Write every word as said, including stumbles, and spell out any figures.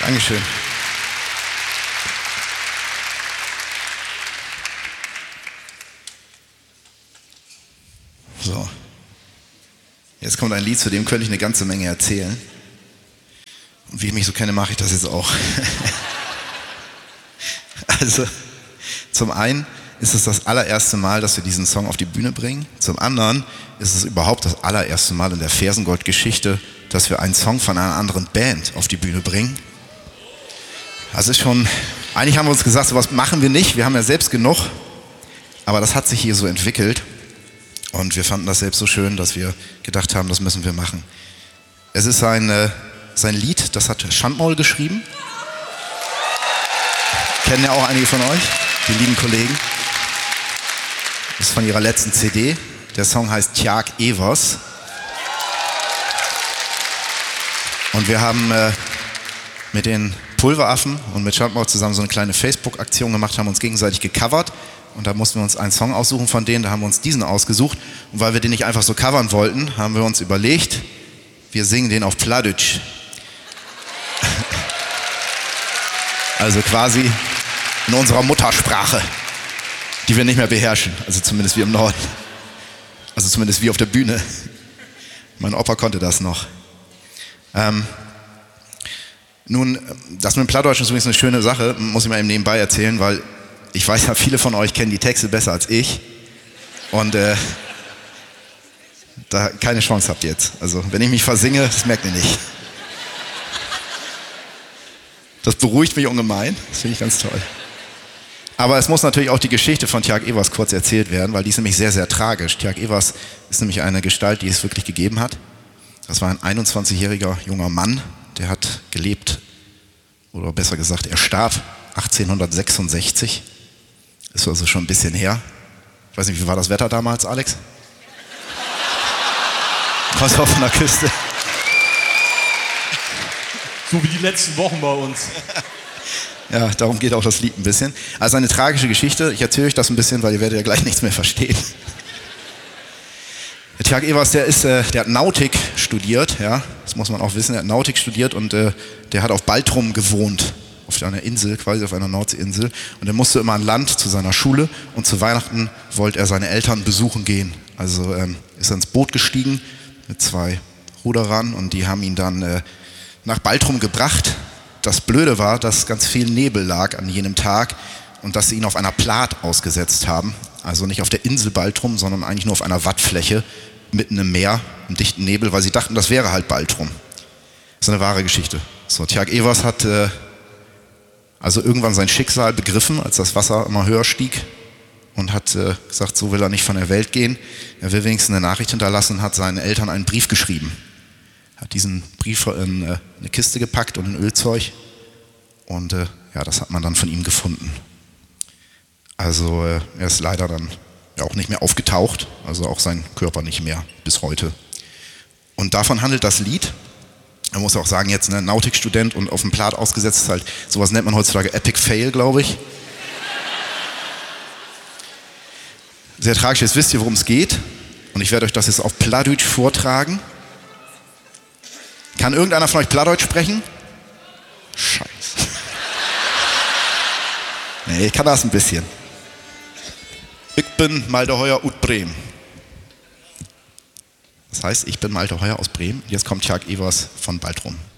Dankeschön. So. Jetzt kommt ein Lied, zu dem könnte ich eine ganze Menge erzählen. Und wie ich mich so kenne, mache ich das jetzt auch. Also, zum einen ist es das allererste Mal, dass wir diesen Song auf die Bühne bringen. Zum anderen ist es überhaupt das allererste Mal in der Fersengold-Geschichte, dass wir einen Song von einer anderen Band auf die Bühne bringen. Das ist schon, eigentlich haben wir uns gesagt, sowas machen wir nicht, wir haben ja selbst genug. Aber das hat sich hier so entwickelt und wir fanden das selbst so schön, dass wir gedacht haben, das müssen wir machen. Es ist ein, äh, sein Lied, das hat Schandmaul geschrieben. Kennen ja auch einige von euch, die lieben Kollegen. Das ist von ihrer letzten C D. Der Song heißt Tjag Evers. Und wir haben äh, mit den Pulveraffen und mit Schandmaul zusammen so eine kleine Facebook-Aktion gemacht, haben uns gegenseitig gecovert. Und da mussten wir uns einen Song aussuchen von denen, da haben wir uns diesen ausgesucht. Und weil wir den nicht einfach so covern wollten, haben wir uns überlegt, wir singen den auf Pladütsch. Also quasi in unserer Muttersprache, die wir nicht mehr beherrschen. Also zumindest wir im Norden. Also zumindest wir auf der Bühne. Mein Opa konnte das noch. Ähm, nun, das mit dem Plattdeutsch ist übrigens eine schöne Sache, muss ich mal eben nebenbei erzählen, weil ich weiß ja, viele von euch kennen die Texte besser als ich. Und äh, da keine Chance habt ihr jetzt. Also wenn ich mich versinge, das merkt ihr nicht. Das beruhigt mich ungemein, das finde ich ganz toll. Aber es muss natürlich auch die Geschichte von Tjag Evers kurz erzählt werden, weil die ist nämlich sehr, sehr tragisch. Tjag Evers ist nämlich eine Gestalt, die es wirklich gegeben hat. Das war ein einundzwanzigjähriger junger Mann, der hat gelebt, oder besser gesagt, er starb achtzehnhundertsechsundsechzig. Ist also schon ein bisschen her. Ich weiß nicht, wie war das Wetter damals, Alex? Kommst du auch von der Küste? So wie die letzten Wochen bei uns. Ja, darum geht auch das Lied ein bisschen. Also eine tragische Geschichte. Ich erzähle euch das ein bisschen, weil ihr werdet ja gleich nichts mehr verstehen. Der Tjag Evers, der, ist, äh, der hat Nautik studiert, ja, das muss man auch wissen. Er hat Nautik studiert und äh, der hat auf Baltrum gewohnt. Auf einer Insel, quasi auf einer Nordseeinsel. Und er musste immer an Land zu seiner Schule und zu Weihnachten wollte er seine Eltern besuchen gehen. Also ähm, ist er ins Boot gestiegen mit zwei Ruderern und die haben ihn dann äh, nach Baltrum gebracht. Das Blöde war, dass ganz viel Nebel lag an jenem Tag und dass sie ihn auf einer Plat ausgesetzt haben. Also nicht auf der Insel Baltrum, sondern eigentlich nur auf einer Wattfläche mitten im Meer, im dichten Nebel, weil sie dachten, das wäre halt Baltrum. Das ist eine wahre Geschichte. So, Tjag Evers hat äh, also irgendwann sein Schicksal begriffen, als das Wasser immer höher stieg und hat äh, gesagt, so will er nicht von der Welt gehen. Er will wenigstens eine Nachricht hinterlassen, hat seinen Eltern einen Brief geschrieben. Hat diesen Brief in äh, eine Kiste gepackt und in Ölzeug und äh, ja, das hat man dann von ihm gefunden. Also äh, er ist leider dann ja auch nicht mehr aufgetaucht, also auch sein Körper nicht mehr bis heute. Und davon handelt das Lied. Man muss auch sagen, jetzt ein Nautikstudent und auf dem Plat ausgesetzt ist halt, sowas nennt man heutzutage Epic Fail, glaube ich. Sehr tragisch, jetzt wisst ihr, worum es geht. Und ich werde euch das jetzt auf Plattdeutsch vortragen. Kann irgendeiner von euch Plattdeutsch sprechen? Scheiße. Nee, ich kann das ein bisschen. Ich bin Malte Heuer ut Bremen. Das heißt, ich bin Malte Heuer aus Bremen. Jetzt kommt Tjag Evers von Baltrum.